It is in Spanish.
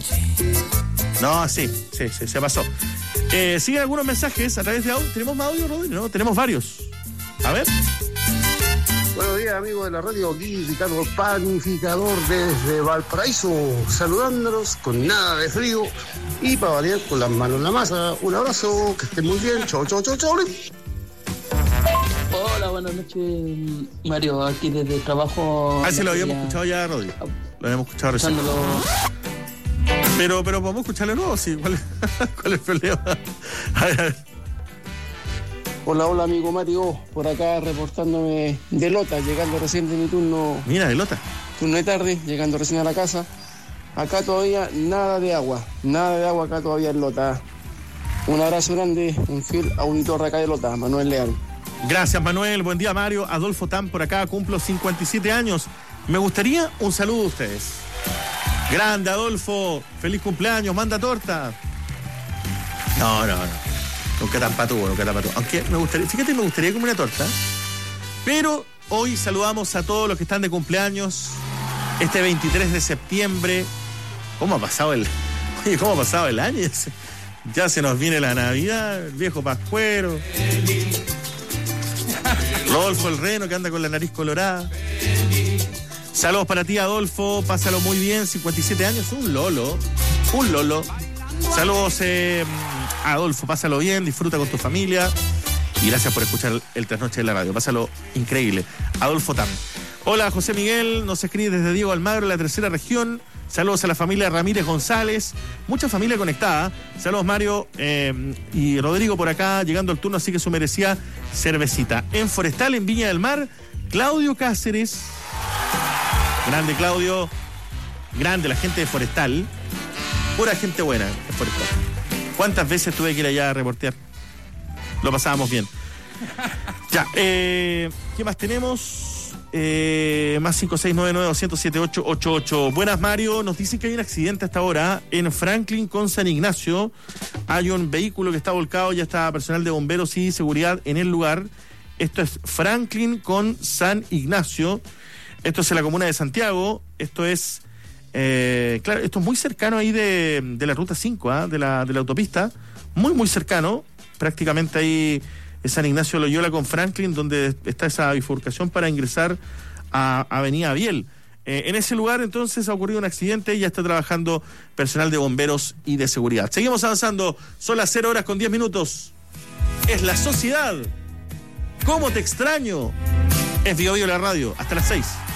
No, sí, se pasó. Siguen algunos mensajes a través de audio. ¿Tenemos más audio, Rodrigo? No, tenemos varios. A ver. Buenos días, amigos de la radio, aquí Ricardo Panificador desde Valparaíso, saludándolos con nada de frío y para variar con las manos en la masa. Un abrazo, que estén muy bien, chau. Hola, buenas noches, Mario, aquí desde el trabajo. Sí, lo habíamos escuchado ya, Rodrigo. Lo habíamos escuchado recién. Pero podemos escucharlo nuevo, sí. ¿Cuál es el problema? A ver. Hola, amigo Mario, por acá reportándome de Lota, llegando recién de mi turno. Mira, de Lota. Turno de tarde, llegando recién a la casa. Acá todavía nada de agua acá todavía en Lota. Un abrazo grande, un fiel auditor acá de Lota, Manuel Leal. Gracias, Manuel. Buen día, Mario. Adolfo Tam por acá, cumplo 57 años. Me gustaría un saludo de ustedes. Grande, Adolfo. Feliz cumpleaños, manda torta. No. Nunca tan patúo. Aunque me gustaría comer una torta. Pero hoy saludamos a todos los que están de cumpleaños. Este 23 de septiembre. ¿Cómo ha pasado el año? Ya se nos viene la Navidad, el viejo pascuero. Rodolfo el Reno, que anda con la nariz colorada. Saludos para ti, Adolfo. Pásalo muy bien, 57 años. Un lolo. Saludos, Adolfo. Pásalo bien, disfruta con tu familia. Y gracias por escuchar el Trasnoche de la Radio. Pásalo increíble. Adolfo Tam. Hola, José Miguel. Nos escribe desde Diego Almagro, la tercera región. Saludos a la familia Ramírez González. Mucha familia conectada. Saludos, Mario y Rodrigo por acá, llegando al turno, así que su merecía cervecita. En Forestal, en Viña del Mar, Claudio Cáceres. Grande, Claudio. Grande la gente de Forestal. Pura gente buena en Forestal. ¿Cuántas veces tuve que ir allá a reportear? Lo pasábamos bien. Ya, ¿qué más tenemos? Más 5699-207-888. Buenas, Mario. Nos dicen que hay un accidente hasta ahora en Franklin con San Ignacio. Hay un vehículo que está volcado, ya está personal de bomberos y seguridad en el lugar. Esto es Franklin con San Ignacio. Esto es en la comuna de Santiago. Esto es, claro, esto es muy cercano ahí de la ruta 5, de la autopista. Muy cercano. Prácticamente ahí es San Ignacio Loyola con Franklin, donde está esa bifurcación para ingresar a Avenida Biel. En ese lugar entonces ha ocurrido un accidente y ya está trabajando personal de bomberos y de seguridad. Seguimos avanzando, son las 0:10. Es La Sociedad. ¿Cómo te extraño? Es Bio Bio la radio, hasta las 6.